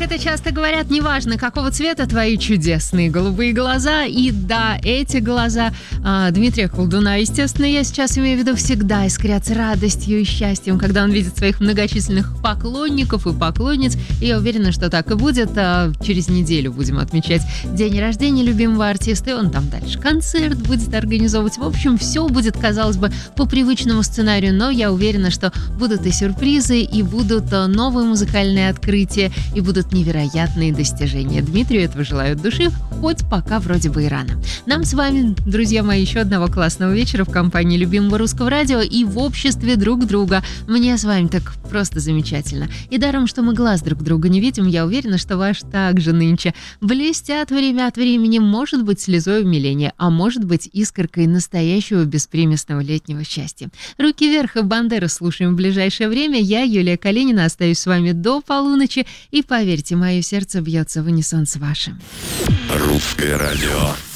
это часто говорят, неважно, какого цвета твои чудесные голубые глаза. И да, эти глаза Дмитрия Колдуна, естественно, я сейчас имею в виду, всегда искрятся радостью и счастьем, когда он видит своих многочисленных поклонников и поклонниц. И я уверена, что так и будет. Через неделю будем отмечать день рождения любимого артиста, и он там дальше концерт будет организовывать. В общем, все будет, казалось бы, по привычному сценарию, но я уверена, что будут и сюрпризы, и будут новые музыкальные открытия, и будут невероятные достижения. Дмитрию этого желаю от души, хоть пока вроде бы и рано. Нам с вами, друзья мои, еще одного классного вечера в компании любимого русского радио и в обществе друг друга. Мне с вами так просто замечательно. И даром, что мы глаз друг друга не видим, я уверена, что ваш также нынче блестят время от времени, может быть, слезой умиления, а может быть, искоркой настоящего беспримесного летнего счастья. Руки вверх и Бандеру слушаем в ближайшее время. Я, Юлия Калинина, остаюсь с вами до полуночи. И поверьте, мое сердце бьется в унисон с вашим. Русское радио.